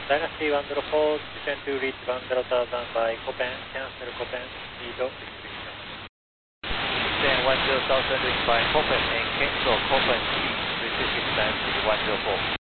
Dynasty 104, descend to reach 10,000 by Copen, cancel Copen, speed restriction. Then 10,000 reach by Copen and cancel Copen speed, restricted Dynasty 104.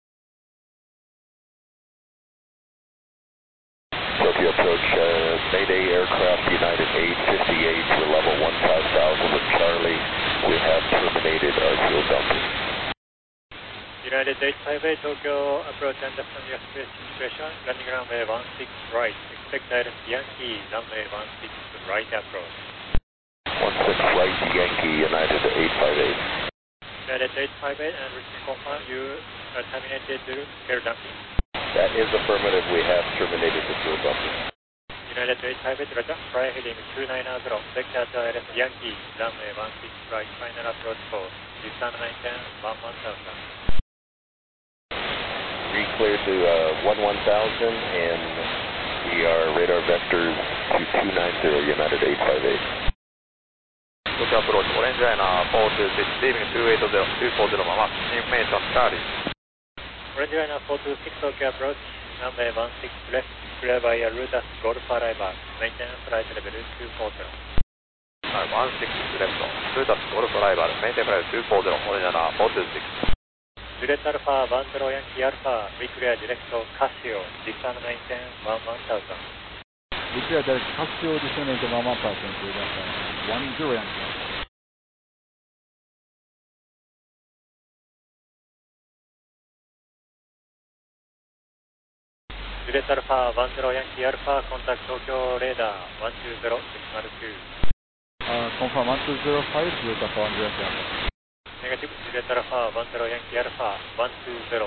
Tokyo approach, Mayday aircraft United 858 to level 15,000 with Charlie. We have terminated our fuel dumping. United 858, Tokyo approach and understand your situation, landing runway 16 right, expect direct Yankee, runway 16 right approach. 16 right, Yankee, United 858. United 858, and recently confirm you terminated fuel dumping. That is affirmative. We have terminated the fuel dumping. United 858, Roger. Fly heading 290, vector to LS Yankee, runway 16 right, final approach course, return 910, 11,000. Recleared to 11,000 and we are radar vectors to 290, United 858. Tokyo approach, Orange Liner 426, leaving 280, 240 まま、information Charlie. Orange Liner 426, Tokyo approach, runway 16 left, clear by Rutas Golf Arrival, maintenance flight level 240. 16 left, Rutas Golf Arrival, maintenance flight 240, Orange Liner 426. Juliet Alpha 10 Yankee Alpha, reclear direct Casio, return 910, 11,000. Reclear direct Casio, descend into 11,000 to Delta 10 Yankee. Juliet Alpha 10 Yankee Alpha, contact Tokyo radar 120.2. Confirm 1205, Juliet Alpha 10 Yankee Alpha. Negative, Juliet Alpha 10 Yankee Alpha 120.2.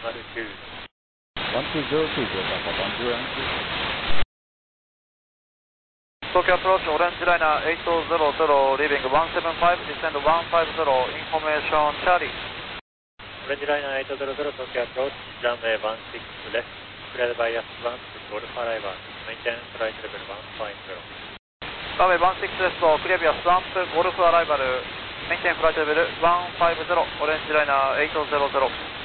1202, Juliet Alpha 10 Yankee. Tokyo approach, Orange Liner 800, leaving 175, descend 150, information Charlie. Orange Liner 800, Tokyo approach, runway 16 left, cleared by S1 to Golf Arrival, maintenance flight level 150. Runway 16 left, clear via Swamp, Golf Arrival, maintain flight level 150, Orange Liner 800.